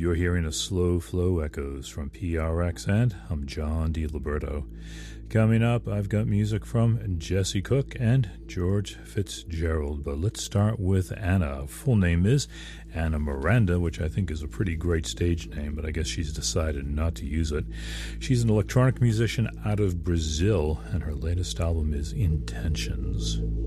You're hearing a Slow Flow Echoes from PRX, and I'm John DiLiberto. Coming up, I've got music from Jesse Cook and George Fitzgerald, but let's start with Anna. Full name is Anna Miranda, which I think is a pretty great stage name, but I guess she's decided not to use it. She's an electronic musician out of Brazil, and her latest album is Intentions.